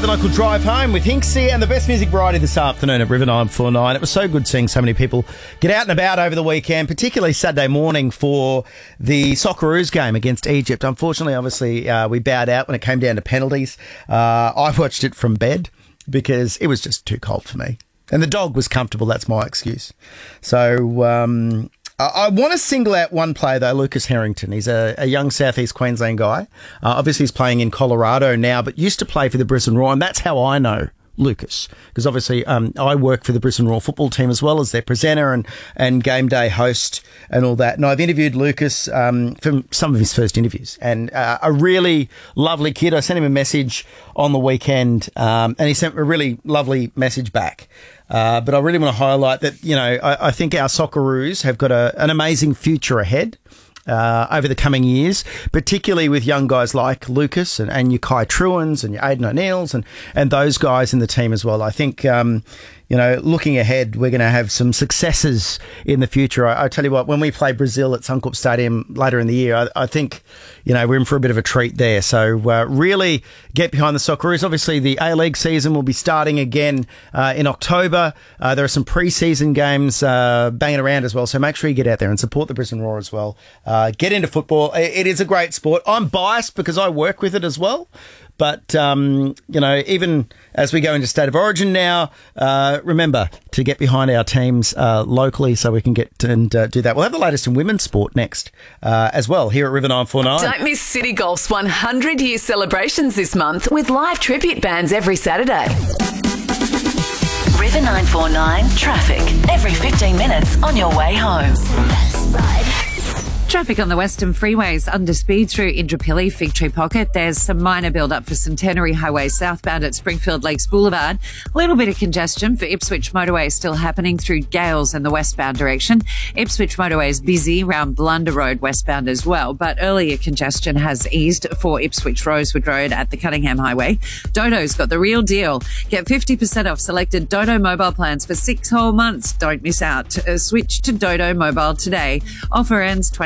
Local Drive Home with Hinksy and the best music variety this afternoon at River 949. It was so good seeing so many people get out and about over the weekend, particularly Saturday morning for the Socceroos game against Egypt. Unfortunately, obviously, we bowed out when it came down to penalties. I watched it from bed because it was just too cold for me. And the dog was comfortable, that's my excuse. So I want to single out one player, though, Lucas Harrington. He's a young Southeast Queensland guy. Obviously, he's playing in Colorado now, but used to play for the Brisbane Roar, and that's how I know Lucas, because obviously I work for the Brisbane Roar football team as well as their presenter and game day host and all that. And I've interviewed Lucas from some of his first interviews, and a really lovely kid. I sent him a message on the weekend, and he sent a really lovely message back. But I really want to highlight that, you know, I think our Socceroos have got an amazing future ahead over the coming years, particularly with young guys like Lucas and your Kai Truans and your Aidan O'Neills and those guys in the team as well. I think, you know, looking ahead, we're going to have some successes in the future. I tell you what, when we play Brazil at Suncorp Stadium later in the year, I think, you know, we're in for a bit of a treat there. So really get behind the Socceroos. Obviously, the A-League season will be starting again in October. There are some pre-season games banging around as well. So make sure you get out there and support the Brisbane Roar as well. Get into football. It is a great sport. I'm biased because I work with it as well. But, you know, even as we go into State of Origin now, remember to get behind our teams locally so we can get and do that. We'll have the latest in women's sport next as well here at River 949. Don't miss City Golf's 100-year celebrations this month with live tribute bands every Saturday. River 949 traffic every 15 minutes on your way home. Traffic on the Western freeways under speed through Indooroopilly, Fig Tree Pocket. There's some minor build-up for Centenary Highway southbound at Springfield Lakes Boulevard. A little bit of congestion for Ipswich Motorway still happening through Gales in the westbound direction. Ipswich Motorway is busy around Blunder Road westbound as well, but earlier congestion has eased for Ipswich Rosewood Road at the Cunningham Highway. Dodo's got the real deal. Get 50% off selected Dodo mobile plans for 6 whole months. Don't miss out. Switch to Dodo Mobile today. Offer ends